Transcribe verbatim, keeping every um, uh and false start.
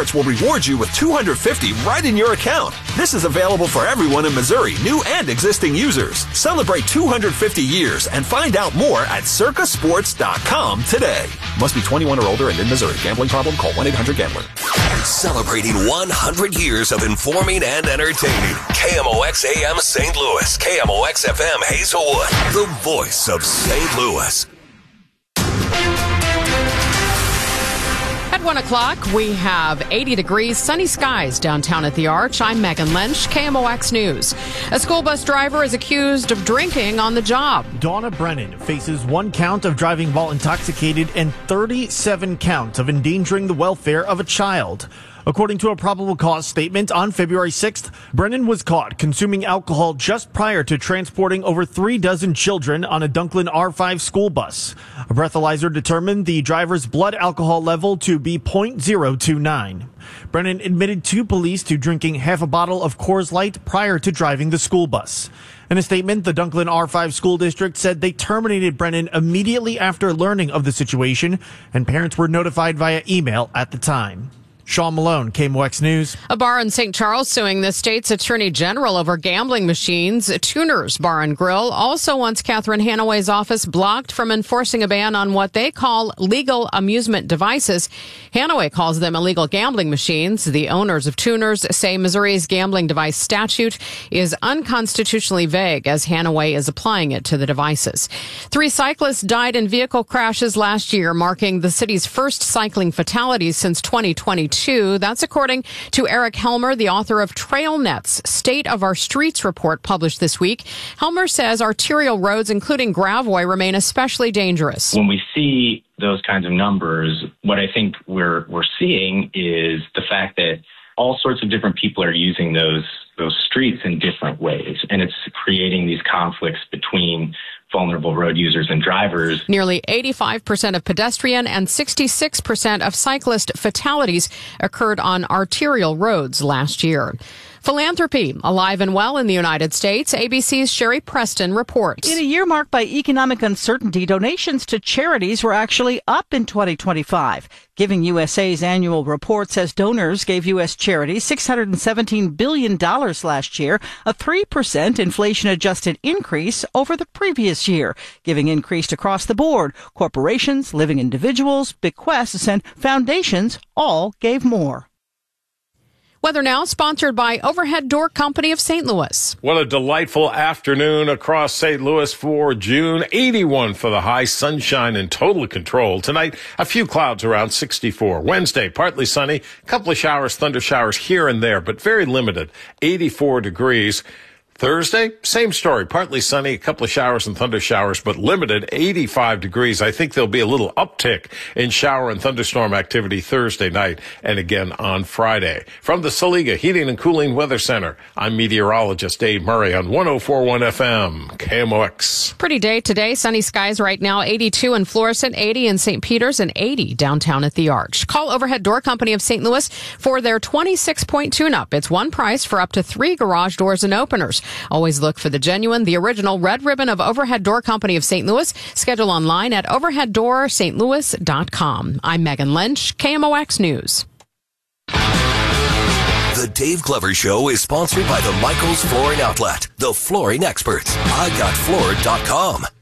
Sports will reward you with two hundred fifty dollars right in your account. This is available for everyone in Missouri, new and existing users. Celebrate two hundred fifty years and find out more at circa sports dot com today. Must be twenty-one or older and in Missouri. Gambling problem? Call one eight hundred gambler. Celebrating one hundred years of informing and entertaining. K M O X A M Saint Louis. K M O X F M Hazelwood. The voice of Saint Louis. At one o'clock, we have eighty degrees, sunny skies downtown at the Arch. I'm Megan Lynch, K M O X News. A school bus driver is accused of drinking on the job. Donna Brennan faces one count of driving while intoxicated and thirty-seven counts of endangering the welfare of a child. According to a probable cause statement on February sixth, Brennan was caught consuming alcohol just prior to transporting over three dozen children on a Dunklin R five school bus. A breathalyzer determined the driver's blood alcohol level to be point zero two nine. Brennan admitted to police to drinking half a bottle of Coors Light prior to driving the school bus. In a statement, the Dunklin R five school district said they terminated Brennan immediately after learning of the situation, and parents were notified via email at the time. Sean Malone, K M O X News. A bar in Saint Charles suing the state's attorney general over gambling machines. Tuners Bar and Grill also wants Catherine Hanaway's office blocked from enforcing a ban on what they call legal amusement devices. Hanaway calls them illegal gambling machines. The owners of Tuners say Missouri's gambling device statute is unconstitutionally vague as Hanaway is applying it to the devices. Three cyclists died in vehicle crashes last year, marking the city's first cycling fatalities since twenty twenty-two. That's according to Eric Helmer, the author of Trail Net's State of Our Streets report published this week. Helmer says arterial roads, including Gravois, remain especially dangerous. When we see those kinds of numbers, what I think we're we're seeing is the fact that all sorts of different people are using those those streets in different ways, and it's creating these conflicts between vulnerable road users and drivers. Nearly eighty-five percent of pedestrian and sixty-six percent of cyclist fatalities occurred on arterial roads last year. Philanthropy, alive and well in the United States. A B C's Sherry Preston reports. In a year marked by economic uncertainty, donations to charities were actually up in twenty twenty-five. Giving U S A's annual report says donors gave U S charities six hundred seventeen billion dollars last year, a three percent inflation-adjusted increase over the previous year. Giving increased across the board. Corporations, living individuals, bequests, and foundations all gave more. Weather now, sponsored by Overhead Door Company of Saint Louis. What a delightful afternoon across Saint Louis for June. eighty-one for the high, sunshine and total control. Tonight, a few clouds around sixty-four. Wednesday, partly sunny, a couple of showers, thunder showers here and there, but very limited, eighty-four degrees. Thursday, same story, partly sunny, a couple of showers and thunder showers, but limited, eighty-five degrees. I think there'll be a little uptick in shower and thunderstorm activity Thursday night and again on Friday. From the Saliga Heating and Cooling Weather Center, I'm meteorologist Dave Murray on one oh four point one F M, K M O X. Pretty day today, sunny skies right now, eighty-two in Florissant, eighty in Saint Peters, and eighty downtown at the Arch. Call Overhead Door Company of Saint Louis for their twenty-six point tune-up. It's one price for up to three garage doors and openers. Always look for the genuine, the original red ribbon of Overhead Door Company of Saint Louis. Schedule online at overhead door st louis dot com. I'm Megan Lynch, K M O X News. The Dave Glover Show is sponsored by the Michaels Flooring Outlet, the flooring experts. I got floored dot com.